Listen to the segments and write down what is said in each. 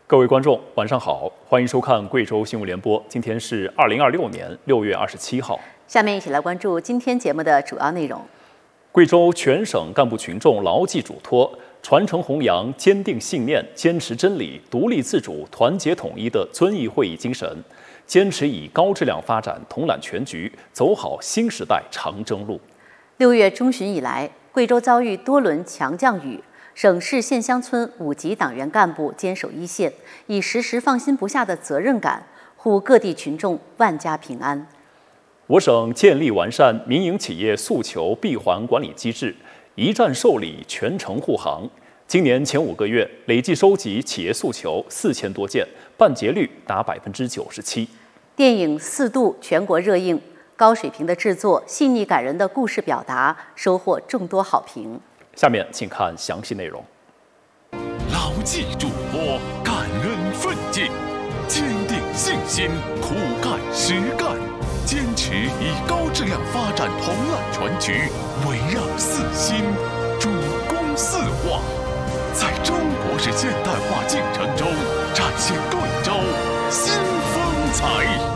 各位观众，晚上好，欢迎收看贵州新闻联播。今天是2026年6月27号。 下面一起来关注今天节目的主要内容。 贵州全省干部群众牢记嘱托，传承弘扬坚定信念、坚持真理、独立自主、团结统一的遵义会议精神，坚持以高质量发展统揽全局，走好新时代长征路。 6月中旬以来，贵州遭遇多轮强降雨。省市县乡村5级党员干部坚守一线，以时时放心不下的责任感，护各地群众万家平安。 我省建立完善民营企业诉求闭环管理机制，一站受理，全程护航。今年前5个月，累计收集企业诉求4000多件，办结率达97%。 电影《4度》全国热映，高水平的制作、细腻感人的故事表达，收获众多好评。 下面请看详细内容。 牢记嘱托，感恩奋进，坚定信心，苦干实干，坚持以高质量发展统揽全局，围绕4新，主攻4化，在中国式现代化进程中展现贵州新风采。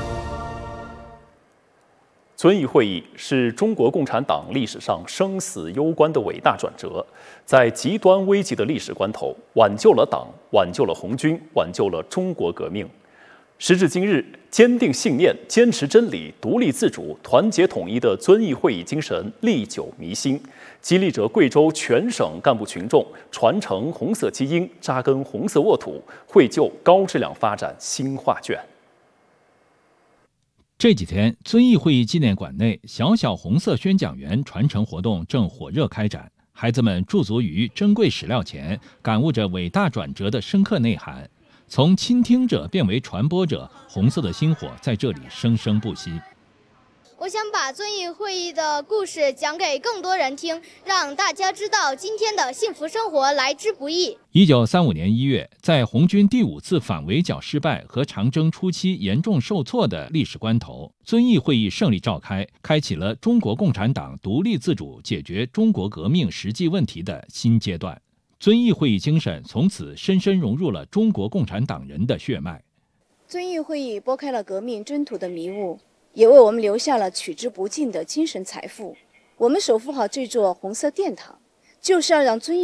遵义会议是中国共产党历史上生死攸关的伟大转折，在极端危急的历史关头，挽救了党，挽救了红军，挽救了中国革命。时至今日，坚定信念、坚持真理、独立自主、团结统一的遵义会议精神历久弥新，激励着贵州全省干部群众传承红色基因，扎根红色沃土，绘就高质量发展新画卷。 这几天，遵义会议纪念馆内小小红色宣讲员传承活动正火热开展，孩子们驻足于珍贵史料前，感悟着伟大转折的深刻内涵。从倾听者变为传播者，红色的星火在这里生生不息。 我想把遵义会议的故事讲给更多人听，让大家知道今天的幸福生活来之不易。 1935年1月，在红军第5次反围剿失败和长征初期严重受挫的历史关头，遵义会议胜利召开，开启了中国共产党独立自主解决中国革命实际问题的新阶段。遵义会议精神从此深深融入了中国共产党人的血脉。 遵义会议拨开了革命征途的迷雾，也为我们留下了取之不尽的精神财富。我们守护好这座红色殿堂，就是要让遵义